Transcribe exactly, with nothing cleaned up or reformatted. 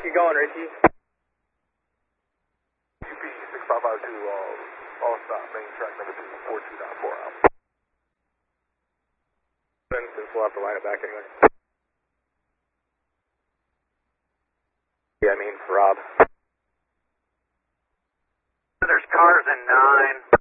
you going, Ricky? U P six five five two, uh, all stop, main track number two, four two nine four out. Since we'll have to line it back anyway. Yeah, I mean, Rob. There's cars in nine.